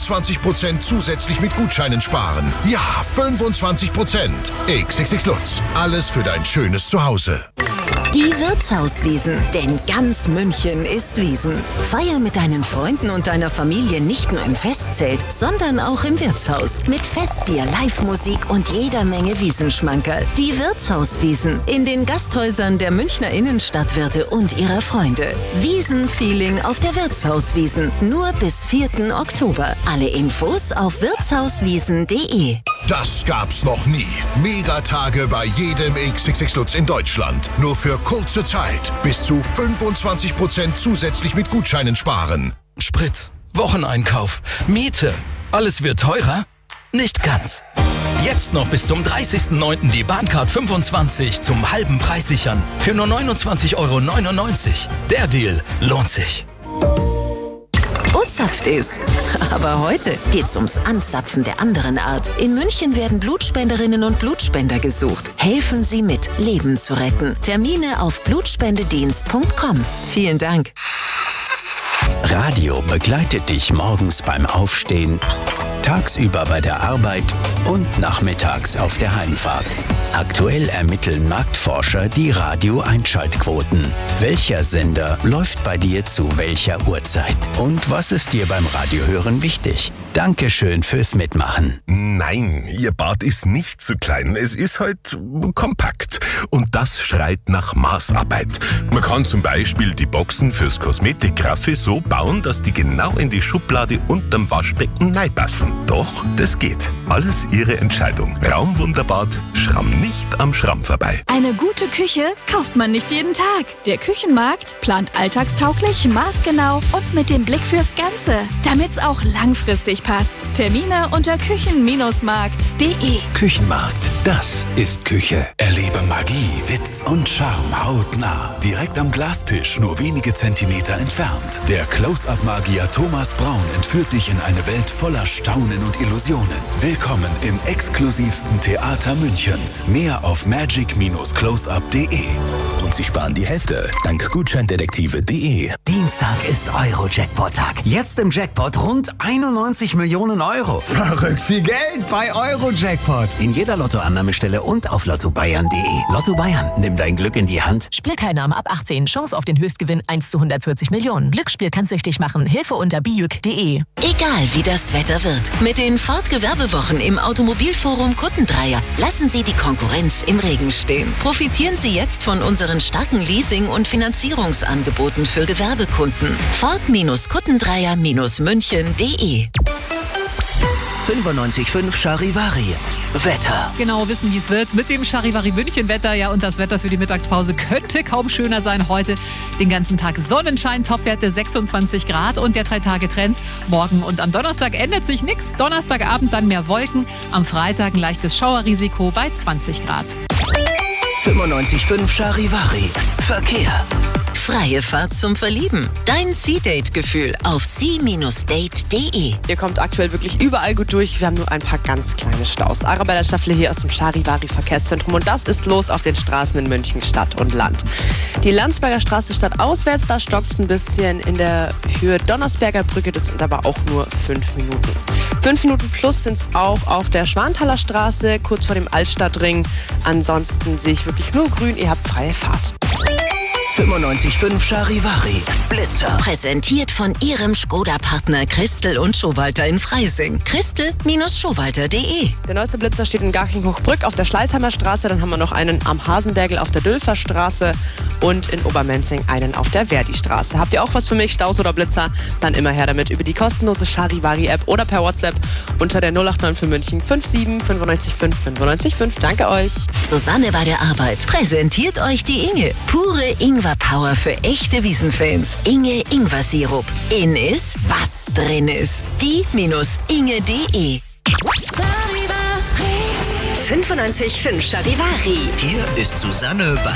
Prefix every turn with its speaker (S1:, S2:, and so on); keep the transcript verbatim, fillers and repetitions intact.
S1: fünfundzwanzig Prozent zusätzlich mit Gutscheinen sparen. Ja, fünfundzwanzig Prozent. X X X Lutz. Alles für dein schönes Zuhause.
S2: Die Wirtshauswiesen, denn ganz München ist Wiesen. Feier mit deinen Freunden und deiner Familie nicht nur im Festzelt, sondern auch im Wirtshaus. Mit Festbier, Live-Musik und jeder Menge Wiesenschmankerl. Die Wirtshauswiesen in den Gasthäusern der Münchner Innenstadtwirte und ihrer Freunde. Wiesenfeeling auf der Wirtshauswiesen. Nur bis vierten Oktober. Alle Infos auf wirtshauswiesen punkt de.
S1: Das gab's noch nie. Megatage bei jedem X X X Lutz in Deutschland. Nur für kurze Zeit. Bis zu fünfundzwanzig Prozent zusätzlich mit Gutscheinen sparen.
S3: Sprit, Wocheneinkauf, Miete. Alles wird teurer? Nicht ganz. Jetzt noch bis zum dreißigsten neunten die Bahncard fünfundzwanzig zum halben Preis sichern. Für nur neunundzwanzig Euro neunundneunzig. Der Deal lohnt sich.
S2: Uzapft ist. Aber heute geht's ums Anzapfen der anderen Art. In München werden Blutspenderinnen und Blutspender gesucht. Helfen Sie mit, Leben zu retten. Termine auf blutspendedienst punkt com. Vielen Dank.
S4: Radio begleitet dich morgens beim Aufstehen, tagsüber bei der Arbeit und nachmittags auf der Heimfahrt. Aktuell ermitteln Marktforscher die Radio-Einschaltquoten. Welcher Sender läuft bei dir zu welcher Uhrzeit? Und was ist dir beim Radiohören wichtig? Dankeschön fürs Mitmachen.
S5: Nein, Ihr Bad ist nicht zu klein. Es ist halt kompakt. Und das schreit nach Maßarbeit. Man kann zum Beispiel die Boxen fürs Kosmetikgraffi so bauen, dass die genau in die Schublade unterm Waschbecken reinpassen. Doch, das geht. Alles Ihre Entscheidung. Raumwunderbad, Schramm nicht am Schramm vorbei.
S6: Eine gute Küche kauft man nicht jeden Tag. Der Küchenmarkt plant alltagstauglich, maßgenau und mit dem Blick fürs Ganze, damit's auch langfristig passt. Termine unter küchen Markt punkt de.
S7: Küchenmarkt, das ist Küche. Erlebe Magie, Witz und Charme hautnah. Direkt am Glastisch, nur wenige Zentimeter entfernt. Der Close-Up-Magier Thomas Braun entführt dich in eine Welt voller Staunen und Illusionen. Willkommen im exklusivsten Theater Münchens. Mehr auf magic Bindestrich closeup punkt de.
S8: Und Sie sparen die Hälfte dank Gutscheindetektive punkt de.
S9: Dienstag ist Euro-Jackpot-Tag. Jetzt im Jackpot rund einundneunzig Millionen Euro.
S10: Verrückt viel Geld bei Euro-Jackpot.
S9: In jeder Lottoannahmestelle und auf lotto bayern punkt de. Lotto Bayern, nimm dein Glück in die Hand.
S11: Spielteilnahme ab achtzehn. Chance auf den Höchstgewinn eins zu hundertvierzig Millionen. Glücksspiel kann süchtig machen. Hilfe unter bijuk punkt de.
S2: Egal wie das Wetter wird, mit den Ford-Gewerbewochen im Automobilforum Kuttendreier lassen Sie die Konkurrenz im Regen stehen. Profitieren Sie jetzt von unseren starken Leasing- und Finanzierungsangeboten für Gewerbekunden. Ford-Kuttendreier München punkt de.
S9: fünfundneunzig Komma fünf Charivari. Wetter.
S12: Genau wissen, wie es wird mit dem Charivari München Wetter. Ja, und das Wetter für die Mittagspause könnte kaum schöner sein. Heute den ganzen Tag Sonnenschein, Topwerte sechsundzwanzig Grad und der Drei-Tage-Trend. Morgen und am Donnerstag ändert sich nichts. Donnerstagabend dann mehr Wolken. Am Freitag ein leichtes Schauerrisiko bei zwanzig Grad.
S9: fünfundneunzig Komma fünf Charivari. Verkehr.
S2: Freie Fahrt zum Verlieben. Dein Sea-Date-Gefühl auf sea date punkt de.
S13: Ihr kommt aktuell wirklich überall gut durch. Wir haben nur ein paar ganz kleine Staus. Arabella Staffel hier aus dem Charivari Verkehrszentrum. Und das ist los auf den Straßen in München, Stadt und Land. Die Landsberger Straße stadtauswärts, da stockt es ein bisschen in der Höhe Donnersberger Brücke. Das sind aber auch nur fünf Minuten. Fünf Minuten plus sind es auch auf der Schwanthaler Straße, kurz vor dem Altstadtring. Ansonsten sehe ich wirklich nur grün. Ihr habt freie Fahrt.
S9: fünfundneunzig Komma fünf Charivari. Blitzer.
S2: Präsentiert von Ihrem Skoda-Partner Christel und Schowalter in Freising. Christel Schowalter punkt de.
S13: Der neueste Blitzer steht in Garching-Hochbrück auf der Schleißheimer Straße. Dann haben wir noch einen am Hasenbergl auf der Dülfer Straße und in Obermenzing einen auf der Verdi-Straße. Habt ihr auch was für mich, Staus oder Blitzer? Dann immer her damit über die kostenlose Charivari-App oder per WhatsApp unter der null acht neun für München fünf sieben fünfundneunzig fünf fünfundneunzig fünf. Danke euch.
S2: Susanne bei der Arbeit präsentiert euch die Inge. Pure Ingwer-Power für echte Wiesenfans. Inge Ingwer-Sirup. In ist, was drin ist. die Inge punkt de.
S14: fünfundneunzig Komma fünf Charivari.
S8: Hier ist Susanne Weiß.